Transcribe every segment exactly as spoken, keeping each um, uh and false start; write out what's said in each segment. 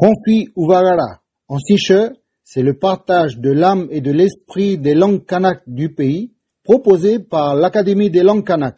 Honfi Uvagara, en siche, c'est le partage de l'âme et de l'esprit des langues kanak du pays, proposé par l'Académie des langues kanak.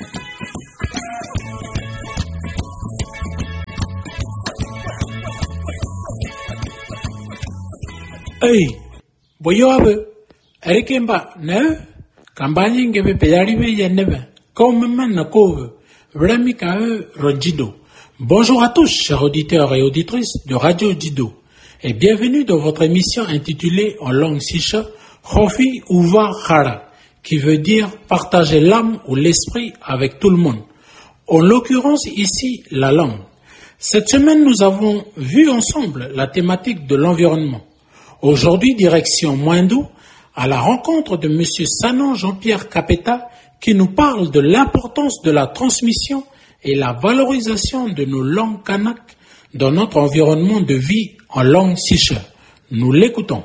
Hey, boyobe, erikemba ne, campagne ngebe peyaribe yenebe, comme maintenant kove, vraiment kae rojido. Bonjour à tous, chers auditeurs et auditrices de Radio Dido, et bienvenue dans votre émission intitulée en langue siche, Hofi Uva Hara, qui veut dire partager l'âme ou l'esprit avec tout le monde. En l'occurrence ici, la langue. Cette semaine, nous avons vu ensemble la thématique de l'environnement. Aujourd'hui, direction Moindou, à la rencontre de M. Sanon Jean-Pierre Capeta, qui nous parle de l'importance de la transmission et la valorisation de nos langues kanak dans notre environnement de vie en langue siche. Nous l'écoutons.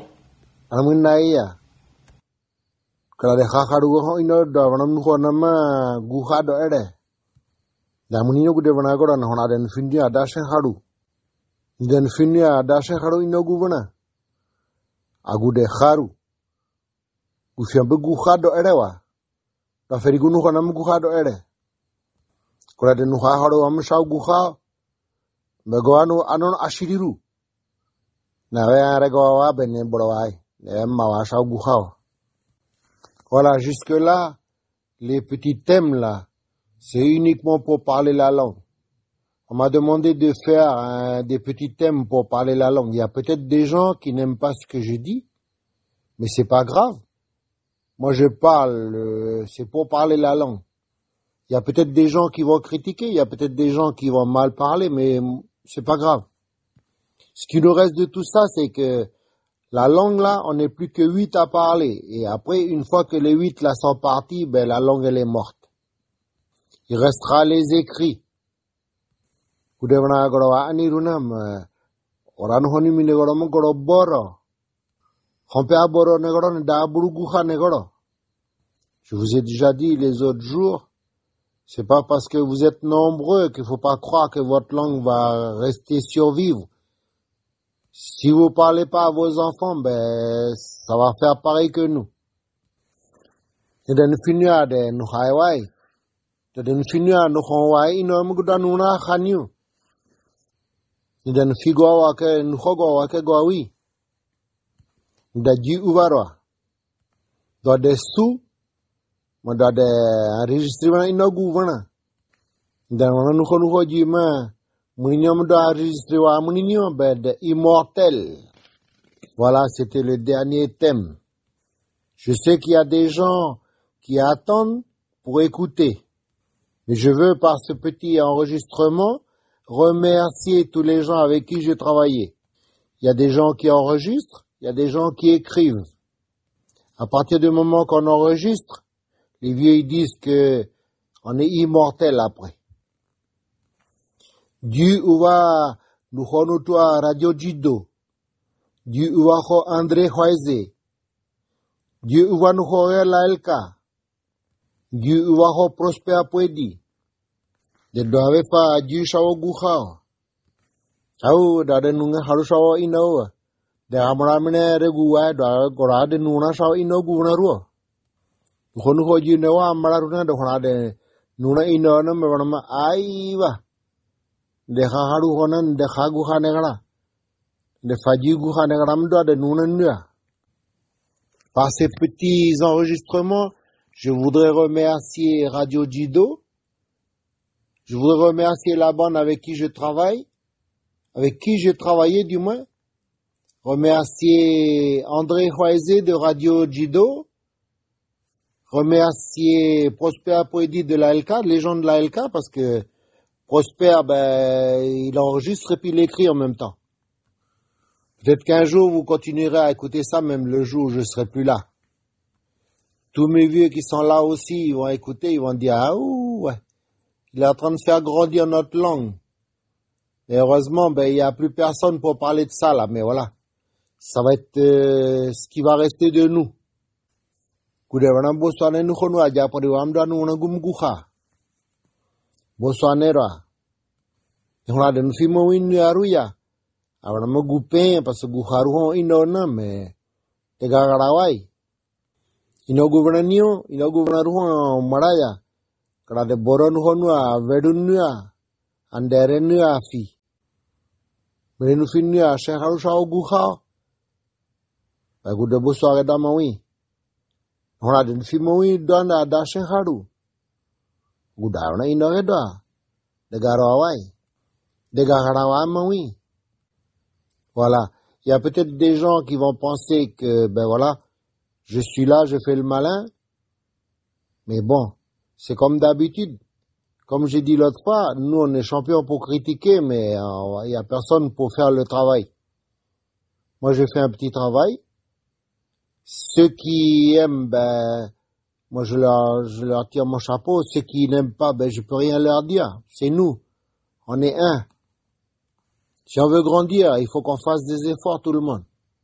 Agude haru ufiambe guhado erewa da ferigunu konam guhado ere kurade nu haharo am shaw guha megwanu anon ashiriru na wa regowa bene borowai ne mawa shaw guha. Voilà, jusque là les petits thèmes là c'est uniquement pour parler la langue. On m'a demandé de faire euh, des petits thèmes pour parler la langue. Il y a peut-être des gens qui n'aiment pas ce que je dis, mais c'est pas grave. Moi, je parle, euh, c'est pour parler la langue. Il y a peut-être des gens qui vont critiquer, il y a peut-être des gens qui vont mal parler, mais c'est pas grave. Ce qui nous reste de tout ça, c'est que la langue là, on n'est plus que huit à parler. Et après, une fois que les huit là sont partis, ben la langue elle est morte. Il restera les écrits. Je vous ai déjà dit les autres jours, c'est pas parce que vous êtes nombreux qu'il faut pas croire que votre langue va rester survivre. Si vous parlez pas à vos enfants, ben, ça va faire pareil que nous. Ndan figo wake nhogo wake gowi da ji uvarwa do de su mo da de enregistrement inogu wana ndan wana nuko nuko ji ma muninyom do enregistrer wa muninyom be de immortel. Voilà, c'était le dernier thème. Je sais qu'il y a des gens qui attendent pour écouter, mais je veux par ce petit enregistrement remercier tous les gens avec qui j'ai travaillé. Il y a des gens qui enregistrent, il y a des gens qui écrivent. À partir du moment qu'on enregistre, les vieux ils disent que on est immortel après. Dieu uva nous toi Radio Dido. Dieu uva ho André Hoise. Dieu uva nous ho la Elka. Dieu uva ho Prosper Poedi. De doave pa ju shawo guha au da de nunga haru shawo ino de amra mine re guwa da gora de nuna shawo ino guna ruo khonu ho ji ne wa amra runa de khona de nuna ino no me bana ai wa de ha haru honan de ha guha ne gana de faji guha ne gana mdo de nuna nua. Par ces petits enregistrements, je voudrais remercier Radio Dido. Je voudrais remercier la bande avec qui je travaille, avec qui j'ai travaillé du moins. Remercier André Hoise de Radio Dido. Remercier Prosper Poedi de la L K, les gens de la L K, parce que Prosper, ben, il enregistre et puis il écrit en même temps. Peut-être qu'un jour vous continuerez à écouter ça, même le jour où je serai plus là. Tous mes vieux qui sont là aussi, ils vont écouter, ils vont dire, ah ouh, ouais. Il est en train de faire grandir notre langue. Et heureusement, ben, il n'y a plus personne pour parler de ça, là. Mais voilà. Ça va être euh, ce qui va rester de nous. Boswanera. Ahora me gupen parce que guharuhon inona me te gagarawai. Ino gubernanio, ino gubernaruhon maraya. Kada de boron honua vedunua anderenua fi. Merenu finua shekharu shao guha. Bagu de boso agada mawi. Hora den fi mawi danda da shekharu. Gudarna ino geda. De garawai. De garawai mawi. Voilà. Il y a peut-être des gens qui vont penser que, ben voilà, je suis là, je fais le malin. Mais bon, c'est comme d'habitude. Comme j'ai dit l'autre fois, nous on est champions pour critiquer, mais il n'y a personne pour faire le travail. Moi je fais un petit travail. Ceux qui aiment, ben, moi je leur, je leur tire mon chapeau. Ceux qui n'aiment pas, ben je peux rien leur dire. C'est nous. On est un. Si on veut grandir, il faut qu'on fasse des efforts, tout le monde.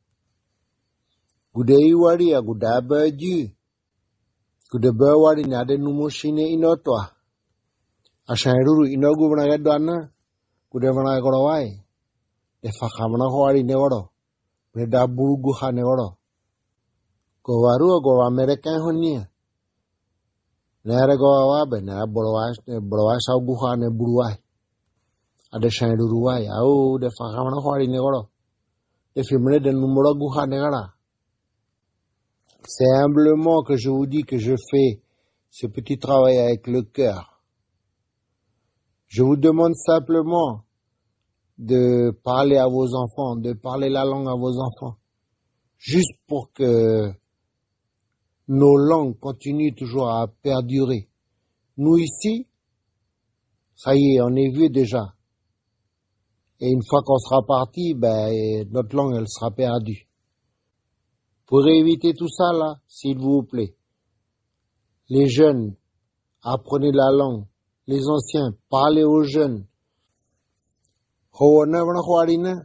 Gudei wari ya gudaba ju. Gudaba wari na de numushine inotwa. Ashairuru inogu vanaga dana. Gudevana gorawai. De fakamana wari ne waro. Breda burugu ha ne waro. Gowaru go American honia. Nere go wabe na borowai borowai sa guha ne buruai. Ada shairuru ya au de fakamana wari ne waro. De filmre de numero guha ne gara. C'est humblement que je vous dis que je fais ce petit travail avec le cœur. Je vous demande simplement de parler à vos enfants, de parler la langue à vos enfants, juste pour que nos langues continuent toujours à perdurer. Nous ici, ça y est, on est vieux déjà. Et une fois qu'on sera parti, ben, notre langue, elle sera perdue. Pour éviter tout ça, là, s'il vous plaît, les jeunes, apprenez la langue. Les anciens, parlez aux jeunes. Howana warina,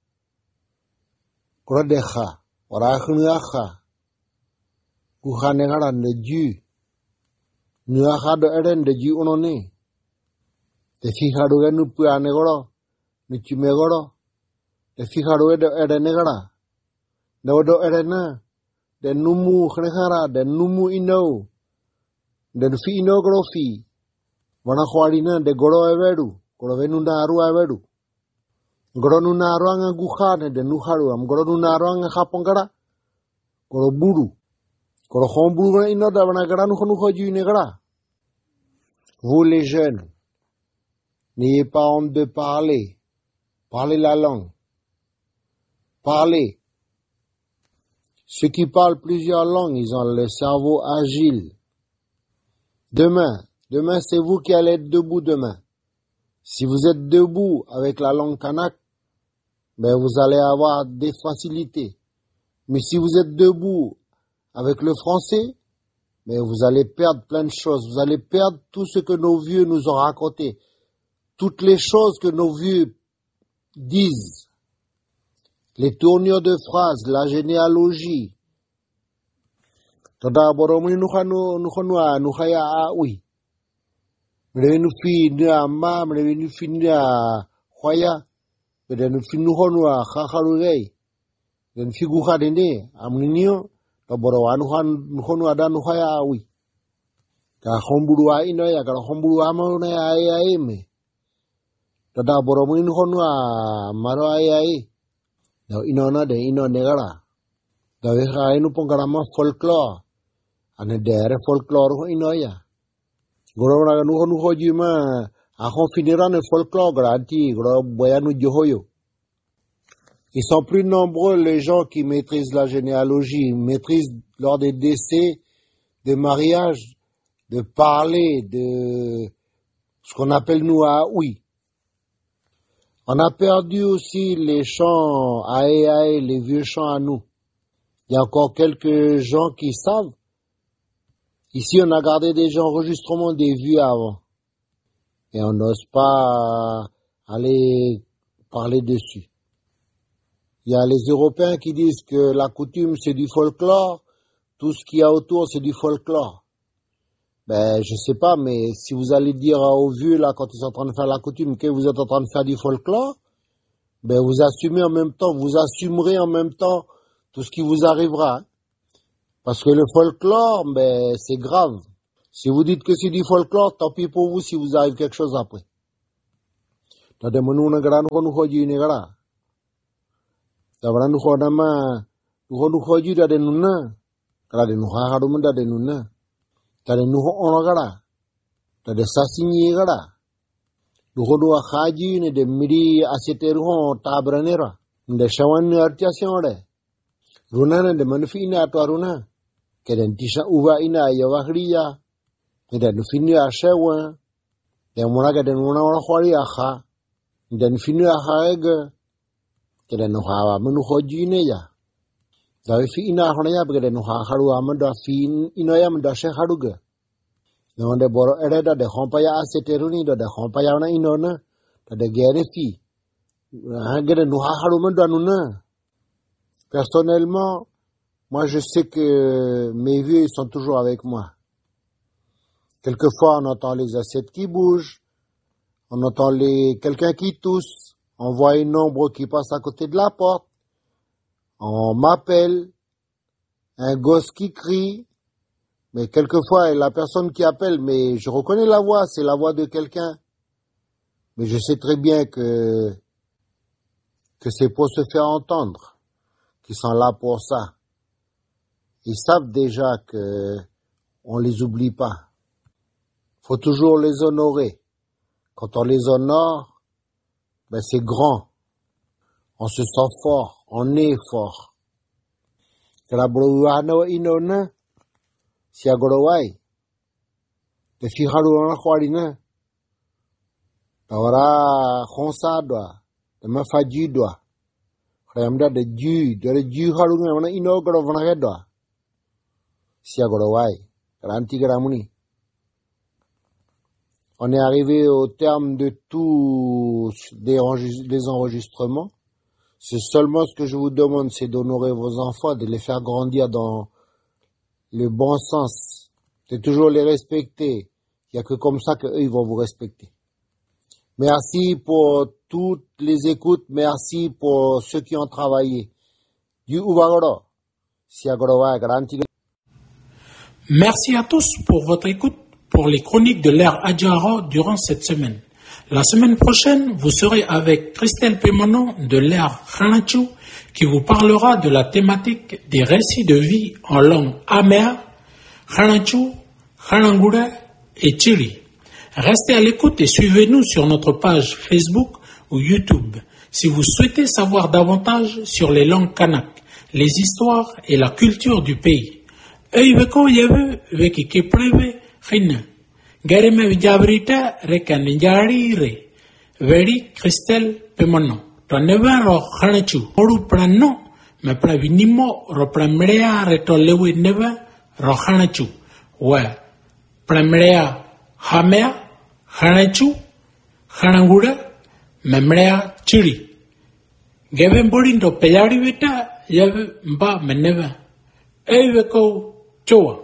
Krodecha, Warachnuacha, Kuhanegara de Dieu, Nuacha de Eren de Dieu onone, de Fijaruga Nupuanegoro, Nuchimegoro, de Fijaruga de Erenegara. Dodo erena, de numu khnehara, de numu ino, de fi ino grofi, wana khwarina de goro everu, goro venunda aru everu. Goro nuna aruanga gukhane de nuharu, am goro nuna aruanga khapongara, goro buru, goro khomburu ino da wana gara nu khonu khoju negara. Vous les jeunes, n'ayez pas honte de parler, parlez la langue, parlez. Ceux qui parlent plusieurs langues, ils ont le cerveau agile. Demain, demain c'est vous qui allez être debout demain. Si vous êtes debout avec la langue kanak, ben vous allez avoir des facilités. Mais si vous êtes debout avec le français, ben vous allez perdre plein de choses. Vous allez perdre tout ce que nos vieux nous ont raconté. Toutes les choses que nos vieux disent. Les tournures de phrases, la généalogie. Tada boromuni nukhanu nukhonwa nukhaya awi. Mrevenu fi nia ma, mrevenu fi nia khoya. Mrevenu fi nukhonwa khakharugei. Den fi gukha dende amninio to borowa nukhan nukhonwa da nukhaya awi. Ka khomburuwa ino ya ka khomburuwa ma na ya ya me. Tada boromuni nukhonwa maro ya ya. Da inona de ino negara. Da veja inu pongarama folklore. Ane dere folklore ho ino ya. Goro na nu nu hoji ma a ho finira ne folklore grati goro boyanu johoyo. Ils sont plus nombreux les gens qui maîtrisent la généalogie, maîtrisent lors des décès, des mariages, de parler de ce qu'on appelle nous à oui. On a perdu aussi les chants aïe aïe, les vieux chants à nous. Il y a encore quelques gens qui savent. Ici, on a gardé des enregistrements des vues avant. Et on n'ose pas aller parler dessus. Il y a les Européens qui disent que la coutume, c'est du folklore. Tout ce qu'il y a autour, c'est du folklore. Ben, je sais pas, mais si vous allez dire aux vieux, là, quand ils sont en train de faire la coutume, que vous êtes en train de faire du folklore, ben vous assumez en même temps, vous assumerez en même temps tout ce qui vous arrivera. Hein. Parce que le folklore, ben c'est grave. Si vous dites que c'est du folklore, tant pis pour vous si vous arrive quelque chose après. Tade menuna gara nuko nuko ji ni gara. Tabara nuko nama nuko nuko ji tade nuna. Gara de nuko haru menda de nuna. Tade nuko ono gara. Tade sasinyi gara. Nuko nuko haji ne de miri aseteru ho tabranera. Nde shawan ni artiasyon ode. Runa ne de manufi ina atwa runa. Keden tisha uva ina yawahriya. Nde nufini ashewa. De mwana keden mwana wana khwari akha. Dan finu ahaega keda no hawa menu hojine ya da fi ina hona ya bega no ha haru amanda fin ino ya manda she haruga no de boro ereda de hompa ya aseteruni do de hompa ya na ino na de gere fi ha gere no ha haru manda no na. Personnellement, moi je sais que mes vieux ils sont toujours avec moi. Quelquefois on entend les assiettes qui bougent. On entend les, quelqu'un qui tousse, on voit une ombre qui passe à côté de la porte, on m'appelle, un gosse qui crie, mais quelquefois la personne qui appelle, mais je reconnais la voix, c'est la voix de quelqu'un, mais je sais très bien que, que c'est pour se faire entendre, qu'ils sont là pour ça. Ils savent déjà que on les oublie pas. Faut toujours les honorer. Quand on les honore, ben c'est grand. On se sent fort, on est fort. Kalabrouano inona, si agorowai. Te fijaru khwarina. Tawara khonsa doa, te mafaji doa. Khayamda de ju, de ju haru ngana ino gorovana doa. Si agorowai, karanti garamuni. On est arrivé au terme de tous les enregistrements. C'est seulement ce que je vous demande, c'est d'honorer vos enfants, de les faire grandir dans le bon sens. C'est toujours les respecter. Il n'y a que comme ça qu'eux, ils vont vous respecter. Merci pour toutes les écoutes. Merci pour ceux qui ont travaillé. Merci à tous pour votre écoute. Pour les chroniques de l'ère Adjara durant cette semaine. La semaine prochaine, vous serez avec Christelle Pémonon de l'ère Khanachu qui vous parlera de la thématique des récits de vie en langue amer, Khanachu, Khanangura et Chili. Restez à l'écoute et suivez-nous sur notre page Facebook ou YouTube si vous souhaitez savoir davantage sur les langues kanak, les histoires et la culture du pays. Eiveko yeve veki kepreve Fina, Gareme Vijabrita, Rekanjari Re, Veri Christelle Pemono, Tonevaro Hanachu, Oru Prano, Me Pravinimo, Ropramrea Retolewi Neva, Rohanachu, Where Pramrea Hamea, Hanachu, Hanangura, Memrea Chili. Given Bodindo Payarivita, Yav Mba Meneva, Eveko Choa.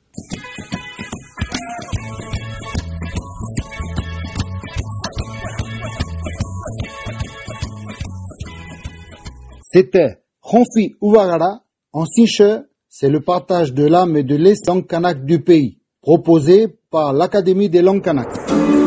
C'était Khonfi Ouvagara en Siche, c'est le partage de l'âme et de l'essence kanak du pays, proposé par l'Académie des langues kanak.